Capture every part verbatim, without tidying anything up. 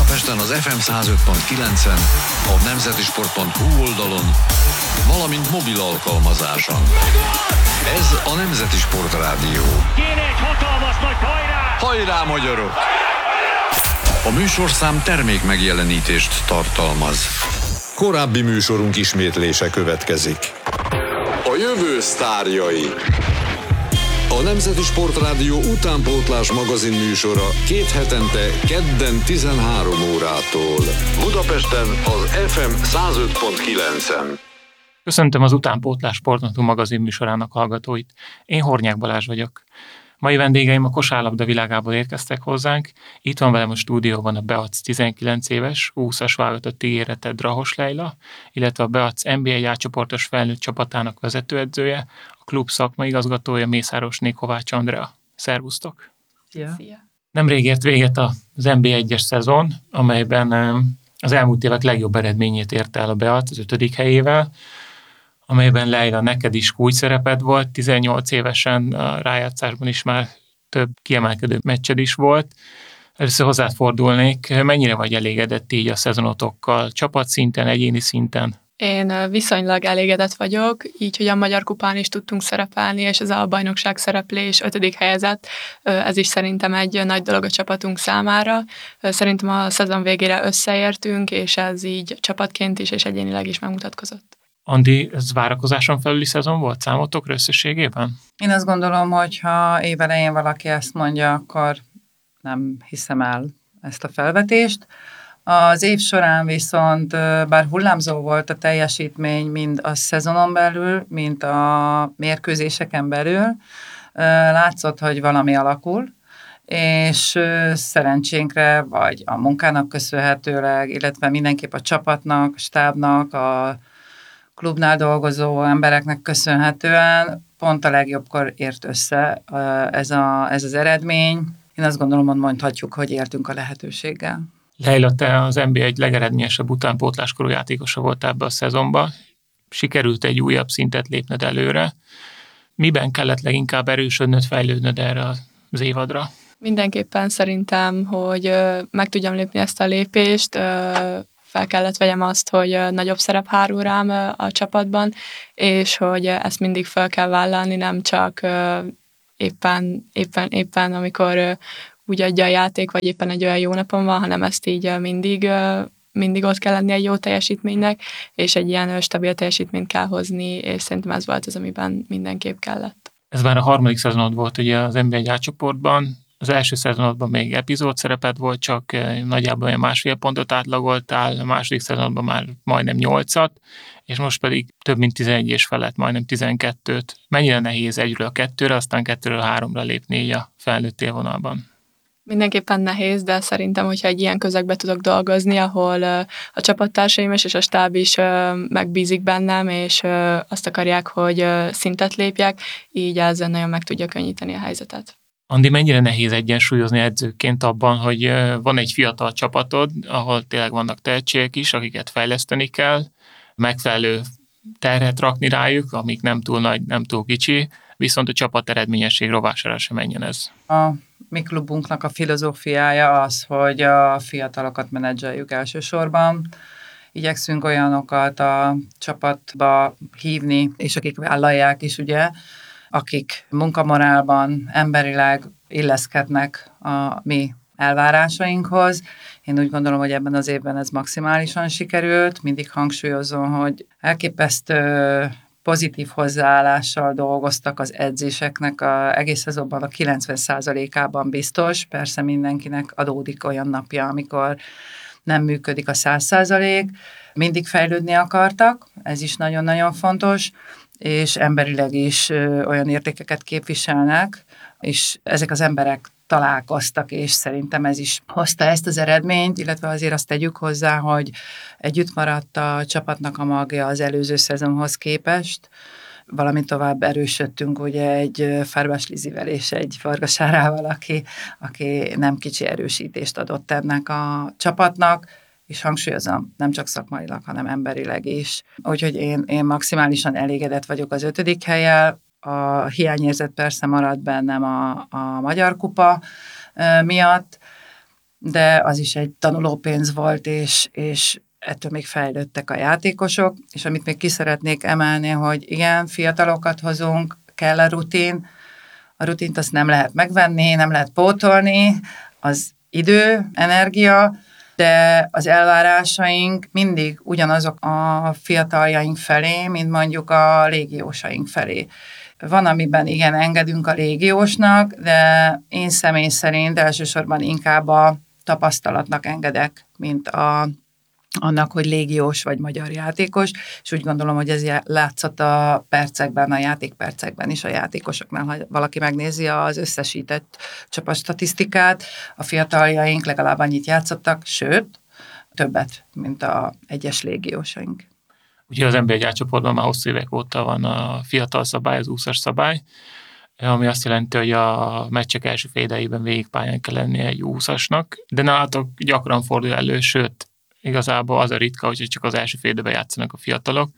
Budapesten az ef em száz öt pont kilencen, a nemzeti sport pont hu oldalon, valamint mobil alkalmazáson. Ez a Nemzeti Sportrádió. Kéne egy hatalmas nagy hajrá! Hajrá, magyarok! A műsorszám termék megjelenítést tartalmaz. Korábbi műsorunk ismétlése következik. A jövő sztárjai. A Nemzeti Sportrádió utánpótlás magazin műsora két hetente kedden tizenhárom órától. Budapesten az ef em száz öt pont kilencen. Köszöntöm az Utánpótlás Sportnatú magazin műsorának hallgatóit. Én Hornyák Balázs vagyok. Mai vendégeim a kosárlabda világából érkeztek hozzánk. Itt van velem a stúdióban a Beac tizenkilenc éves, húszas válogatott ígérete Drahos Leila, illetve a Beac en bé egy A-csoportos felnőtt csapatának vezetőedzője, a klub szakmai igazgatója Mészárosné Kovács Andrea. Szervusztok! Szia! Nemrég ért véget az en bé egyes szezon, amelyben az elmúlt évek legjobb eredményét érte el a Beac az ötödik helyével, amelyben Leila neked is kulcs szereped volt, tizennyolc évesen a rájátszásban is már több kiemelkedő meccsed is volt. Először hozzád fordulnék, mennyire vagy elégedett így a szezonotokkal, csapatszinten, egyéni szinten? Én viszonylag elégedett vagyok, így, hogy a Magyar Kupán is tudtunk szerepelni, és ez a bajnokság szereplés ötödik helyezett, ez is szerintem egy nagy dolog a csapatunk számára. Szerintem a szezon végére összeértünk, és ez így csapatként is, és egyénileg is megmutatkozott. Andi, ez várakozáson felüli szezon volt számotokra összességében? Én azt gondolom, hogy ha évelején valaki ezt mondja, akkor nem hiszem el ezt a felvetést. Az év során viszont, bár hullámzó volt a teljesítmény, mind a szezonon belül, mind a mérkőzéseken belül, látszott, hogy valami alakul, és szerencsénkre, vagy a munkának köszönhetőleg, illetve mindenképp a csapatnak, a stábnak, a klubnál dolgozó embereknek köszönhetően pont a legjobbkor ért össze ez, a, ez az eredmény. Én azt gondolom, hogy mondhatjuk, hogy éltünk a lehetőséggel. Leila, te az en bé egy legeredményesebb utánpótláskorú játékosa volt ebbe a szezonba. Sikerült egy újabb szintet lépned előre. Miben kellett leginkább erősödnöd, fejlődnöd erre az évadra? Mindenképpen szerintem, hogy meg tudjam lépni ezt a lépést, fel kellett vegyem azt, hogy nagyobb szerep hárul rám a csapatban, és hogy ezt mindig fel kell vállalni, nem csak éppen, éppen, éppen amikor úgy adja a játék, vagy éppen egy olyan jó napon van, hanem ezt így mindig, mindig ott kell lenni egy jó teljesítménynek, és egy ilyen stabil teljesítményt kell hozni, és szerintem ez volt az, amiben mindenképp kellett. Ez már a harmadik szezonod volt ugye az en bé egy A-csoportban. Az első szezonodban még epizód szereped volt, csak nagyjából olyan másfél pontot átlagoltál, a második szezonodban már majdnem nyolcat, és most pedig több mint tizenegy és felett, majdnem tizenkettőt. Mennyire nehéz egyről a kettőre, aztán kettőről a háromra lépni így a felnőtt élvonalban? Mindenképpen nehéz, de szerintem, hogyha egy ilyen közegbe tudok dolgozni, ahol a csapattársaim is és a stáb is megbízik bennem, és azt akarják, hogy szintet lépjek, így ez nagyon meg tudja könnyíteni a helyzetet. Andi, mennyire nehéz egyensúlyozni edzőként abban, hogy van egy fiatal csapatod, ahol tényleg vannak tehetségek is, akiket fejleszteni kell, megfelelő terhet rakni rájuk, amik nem túl nagy, nem túl kicsi, viszont a csapat eredményesség rovására sem menjen ez. A mi klubunknak a filozófiája az, hogy a fiatalokat menedzseljük elsősorban. Igyekszünk olyanokat a csapatba hívni, és akik vállalják is, ugye, akik munkamorálban, emberileg illeszkednek a mi elvárásainkhoz. Én úgy gondolom, hogy ebben az évben ez maximálisan sikerült. Mindig hangsúlyozom, hogy elképesztő pozitív hozzáállással dolgoztak az edzéseknek, a, egész szezonban a kilencven százalékában biztos. Persze mindenkinek adódik olyan napja, amikor nem működik a száz százalék. Mindig fejlődni akartak, ez is nagyon-nagyon fontos, és emberileg is ö, olyan értékeket képviselnek, és ezek az emberek találkoztak, és szerintem ez is hozta ezt az eredményt, illetve azért azt tegyük hozzá, hogy együtt maradt a csapatnak a magja az előző szezonhoz képest, valamint tovább erősödtünk ugye egy Fárbás Lizivel és egy Vargas Árával, aki, aki nem kicsi erősítést adott ennek a csapatnak, és hangsúlyozom, nem csak szakmailag, hanem emberileg is. Úgyhogy én, én maximálisan elégedett vagyok az ötödik hellyel. A hiányérzet persze maradt bennem a, a Magyar Kupa miatt, de az is egy tanulópénz volt, és, és ettől még fejlődtek a játékosok, és amit még ki szeretnék emelni, hogy igen, fiatalokat hozunk, kell a rutin, a rutint azt nem lehet megvenni, nem lehet pótolni, az idő, energia, de az elvárásaink mindig ugyanazok a fiataljaink felé, mint mondjuk a légiósaink felé. Van, amiben igen, engedünk a légiósnak, de én személy szerint elsősorban inkább a tapasztalatnak engedek, mint a, annak, hogy légiós vagy magyar játékos, és úgy gondolom, hogy ez látszott a percekben, a játékpercekben is a játékosoknál, ha valaki megnézi az összesített csapatstatisztikát, a fiataljaink legalább annyit játszottak, sőt, többet, mint a egyes légiósaink. Ugye az en bé egy átcsoportban már hosszú évek óta van a fiatal szabály, az úszas szabály, ami azt jelenti, hogy a meccsek első fél idejében végigpályán kell lennie egy úszasnak, de nálatok gyakran fordul elő, sőt, igazából az a ritka, hogy csak az első fél időben játszanak a fiatalok.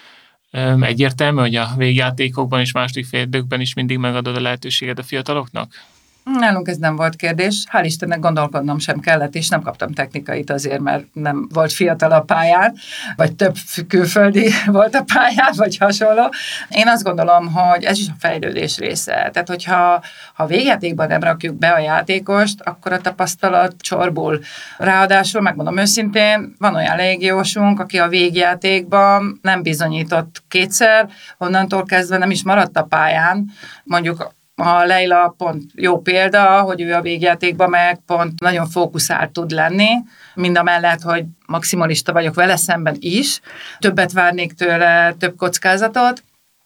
Egyértelmű, hogy a végjátékokban és második fél időkben is mindig megadod a lehetőséget a fiataloknak? Nálunk ez nem volt kérdés. Hál' Istennek gondolkodnom sem kellett, és nem kaptam technikait azért, mert nem volt fiatal a pályán, vagy több külföldi volt a pályán, vagy hasonló. Én azt gondolom, hogy ez is a fejlődés része. Tehát, hogyha ha végjátékban nem rakjuk be a játékost, akkor a tapasztalat csorbul. Ráadásul, megmondom őszintén, van olyan légiósunk, aki a végjátékban nem bizonyított kétszer, onnantól kezdve nem is maradt a pályán, mondjuk a Leila pont jó példa, hogy ő a végjátékban meg pont nagyon fókuszált tud lenni, mindamellett, hogy maximalista vagyok vele szemben is, többet várnék tőle, több kockázatot,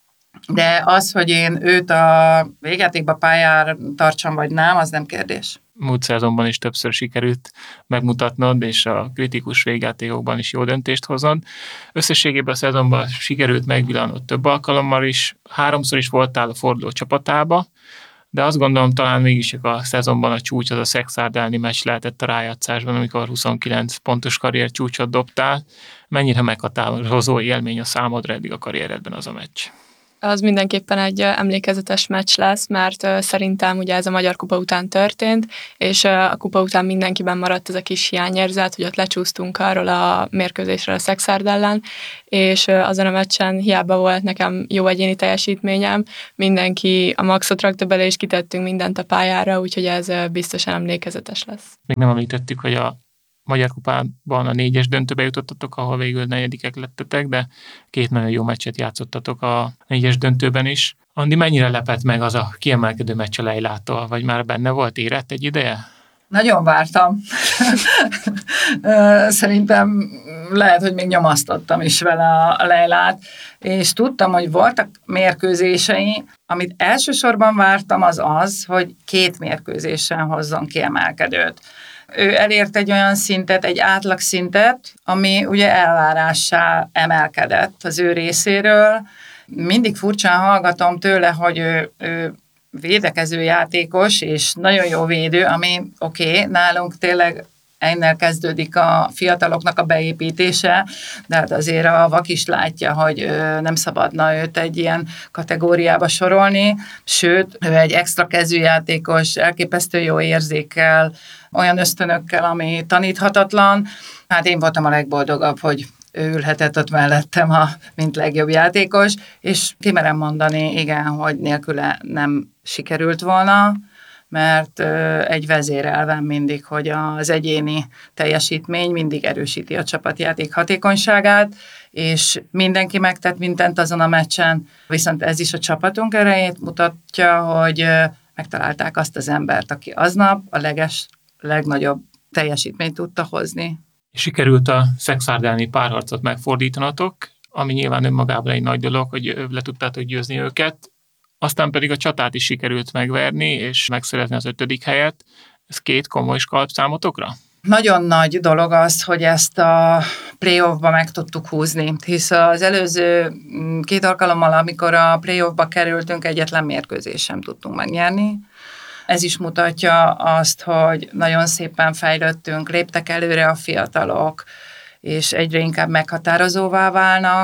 de az, hogy én őt a végjátékban pályára tartsam vagy nem, az nem kérdés. Múlt szezonban is többször sikerült megmutatnod, és a kritikus végjátékokban is jó döntést hoznod. Összességében a szezonban sikerült megvillanod több alkalommal is, háromszor is voltál a forduló csapatába, de azt gondolom, talán mégis a szezonban a csúcs az a Szexárd elleni meccs lehetett a rájátszásban, amikor huszonkilenc pontos karrier csúcsot dobtál. Mennyire meghatározó élmény a számodra eddig a karrieredben az a meccs? Az mindenképpen egy emlékezetes meccs lesz, mert szerintem ugye ez a Magyar Kupa után történt, és a kupa után mindenkiben maradt ez a kis hiányérzet, hogy ott lecsúsztunk arról a mérkőzésről a Szexárd ellen, és azon a meccsen hiába volt nekem jó egyéni teljesítményem, mindenki a maxot rakta bele, és kitettünk mindent a pályára, úgyhogy ez biztosan emlékezetes lesz. Még nem említettük, hogy a Magyar Kupában a négyes döntőbe jutottatok, ahol végül negyedikek lettetek, de két nagyon jó meccset játszottatok a négyes döntőben is. Andi, mennyire lepett meg az a kiemelkedő meccs a Leilától, vagy már benne volt, érett egy ideje? Nagyon vártam. Szerintem lehet, hogy még nyomasztottam is vele a Leilát, és tudtam, hogy voltak mérkőzései, amit elsősorban vártam, az az, hogy két mérkőzésen hozzon kiemelkedőt. Ő elért egy olyan szintet, egy átlagszintet, ami ugye elvárássá emelkedett az ő részéről. Mindig furcsán hallgatom tőle, hogy ő, ő védekező játékos, és nagyon jó védő, ami oké, okay, nálunk tényleg ennél kezdődik a fiataloknak a beépítése, de hát azért a vak is látja, hogy nem szabadna őt egy ilyen kategóriába sorolni, sőt, ő egy extra kezűjátékos, elképesztő jó érzékkel, olyan ösztönökkel, ami taníthatatlan. Hát én voltam a legboldogabb, hogy ő ülhetett ott mellettem, a, mint legjobb játékos, és kimerem mondani, igen, hogy nélküle nem sikerült volna, mert egy vezérelvem mindig, hogy az egyéni teljesítmény mindig erősíti a csapatjáték hatékonyságát, és mindenki megtett mindent azon a meccsen, viszont ez is a csapatunk erejét mutatja, hogy megtalálták azt az embert, aki aznap a leges, legnagyobb teljesítményt tudta hozni. Sikerült a Szexárd elleni párharcot megfordítanatok, ami nyilván önmagában egy nagy dolog, hogy le tudtátok győzni őket, aztán pedig a csatát is sikerült megverni, és megszerezni az ötödik helyet. Ez két komoly skalp számotokra? Nagyon nagy dolog az, hogy ezt a playoffba meg tudtuk húzni, hisz az előző két alkalommal, amikor a playoffba kerültünk, egyetlen mérkőzést sem tudtunk megnyerni. Ez is mutatja azt, hogy nagyon szépen fejlődtünk, léptek előre a fiatalok, és egyre inkább meghatározóvá válnak.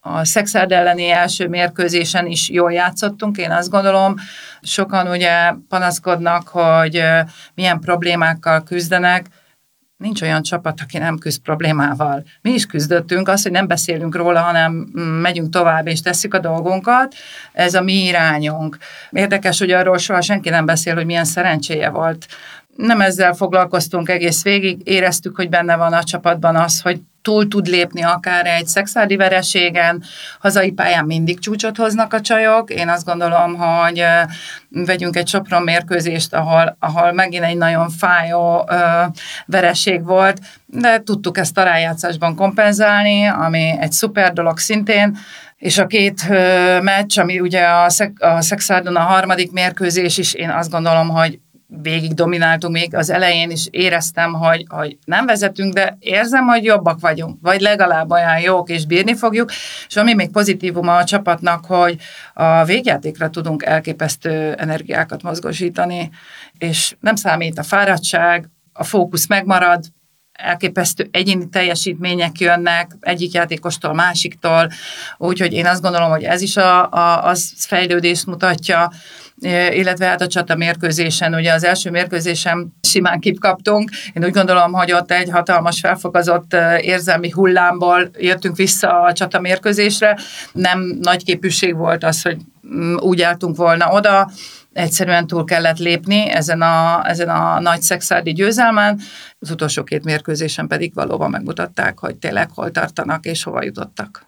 A Szekszárd elleni első mérkőzésen is jól játszottunk, én azt gondolom. Sokan ugye panaszkodnak, hogy milyen problémákkal küzdenek. Nincs olyan csapat, aki nem küzd problémával. Mi is küzdöttünk, az, hogy nem beszélünk róla, hanem megyünk tovább és tesszük a dolgunkat. Ez a mi irányunk. Érdekes, hogy arról soha senki nem beszél, hogy milyen szerencséje volt. Nem ezzel foglalkoztunk egész végig, éreztük, hogy benne van a csapatban az, hogy túl tud lépni akár egy szekszárdi vereségen, hazai pályán mindig csúcsot hoznak a csajok. Én azt gondolom, hogy vegyünk egy Sopron mérkőzést, ahol, ahol megint egy nagyon fájó ö, vereség volt, de tudtuk ezt a rájátszásban kompenzálni, ami egy szuper dolog szintén, és a két ö, meccs, ami ugye a, Szek- a Szekszárdon a harmadik mérkőzés is, én azt gondolom, hogy végig domináltunk, még az elején is éreztem, hogy, hogy nem vezetünk, de érzem, hogy jobbak vagyunk, vagy legalább olyan jók, és bírni fogjuk, és ami még pozitívuma a csapatnak, hogy a végjátékra tudunk elképesztő energiákat mozgósítani, és nem számít a fáradtság, a fókusz megmarad, elképesztő egyéni teljesítmények jönnek egyik játékostól, másiktól, úgyhogy én azt gondolom, hogy ez is a, a, az fejlődést mutatja, illetve hát a csata mérkőzésen, ugye az első mérkőzésen simán kikaptunk. Én úgy gondolom, hogy ott egy hatalmas felfogazott érzelmi hullámból jöttünk vissza a csata mérkőzésre. Nem nagy képűség volt az, hogy úgy álltunk volna oda, egyszerűen túl kellett lépni ezen a, ezen a nagy szekszárdi győzelmen. Az utolsó két mérkőzésen pedig valóban megmutatták, hogy tényleg hol tartanak és hova jutottak.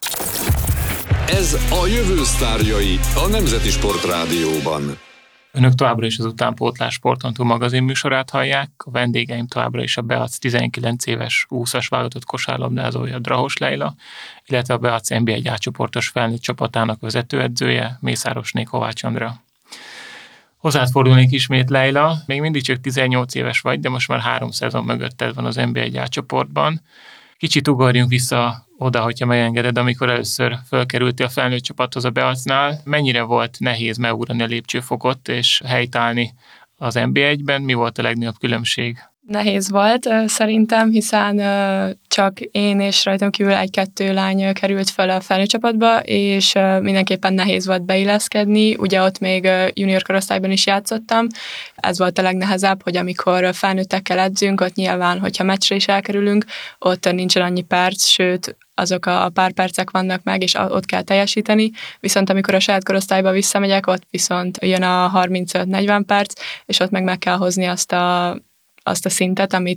Ez a jövő sztárjai a Nemzeti Sport Rádióban. Önök továbbra is az Utánpótlás Sport.hu magazin műsorát hallják, a vendégeim továbbra is a Beac tizenkilenc éves úszas válogatott kosárlabdázója Drahos Leila, illetve a Beac en bé egy A-csoportos felnőtt csapatának vezetőedzője Mészárosné Kovács Andra. Hozzád fordulnék ismét, Leila, még mindig csak tizennyolc éves vagy, de most már három szezon mögötted van az en bé egy A-csoportban. Kicsit ugorjunk vissza oda, hogyha megengeded, amikor először fölkerültél a felnőtt csapathoz a Beacnál. Mennyire volt nehéz megugrani a lépcsőfokot és helytállni az en bé egyben? Mi volt a legnagyobb különbség? Nehéz volt szerintem, hiszen csak én és rajtam kívül egy-kettő lány került fel a felnőtt csapatba, és mindenképpen nehéz volt beilleszkedni. Ugye ott még junior korosztályban is játszottam. Ez volt a legnehezebb, hogy amikor felnőttekkel edzünk, ott nyilván, hogyha meccsre is elkerülünk, ott nincsen annyi perc, sőt, azok a pár percek vannak meg, és ott kell teljesíteni, viszont amikor a saját korosztályba visszamegyek, ott viszont jön a harmincöt-negyven perc, és ott meg meg kell hozni azt a azt a szintet, amit